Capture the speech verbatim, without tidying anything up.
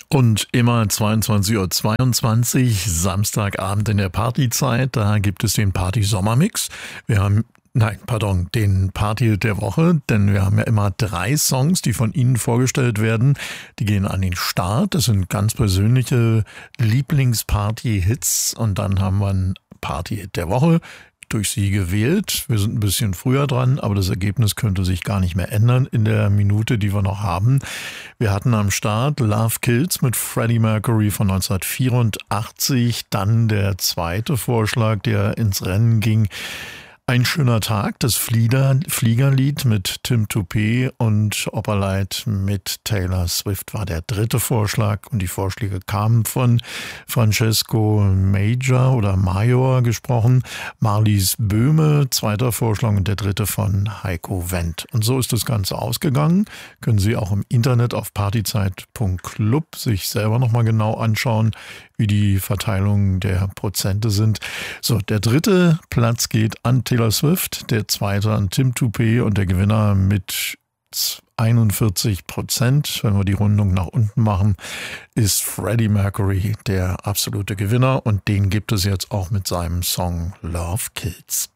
Und immer zweiundzwanzig Uhr zweiundzwanzig, Samstagabend in der Partyzeit, da gibt es den Party-Sommermix. Wir haben, nein, pardon, den Party der Woche, denn wir haben ja immer drei Songs, die von Ihnen vorgestellt werden. Die gehen an den Start, das sind ganz persönliche Lieblingsparty-Hits und dann haben wir ein Party der Woche. Durch Sie gewählt. Wir sind ein bisschen früher dran, aber das Ergebnis könnte sich gar nicht mehr ändern in der Minute, die wir noch haben. Wir hatten am Start Love Kills mit Freddie Mercury von neunzehnhundertvierundachtzig. Dann der zweite Vorschlag, der ins Rennen ging. Ein schöner Tag, das Flieder, Fliegerlied mit Tim Toupé und Opperleit mit Taylor Swift war der dritte Vorschlag und die Vorschläge kamen von Francesco Major oder Major gesprochen, Marlies Böhme, zweiter Vorschlag und der dritte von Heiko Wendt. Und so ist das Ganze ausgegangen. Können Sie auch im Internet auf partyzeit punkt club sich selber nochmal genau anschauen, wie die Verteilung der Prozente sind. So, der dritte Platz geht an Taylor Swift, der zweite an Tim Toupé und der Gewinner mit einundvierzig Prozent, wenn wir die Rundung nach unten machen, ist Freddie Mercury der absolute Gewinner und den gibt es jetzt auch mit seinem Song Love Kills.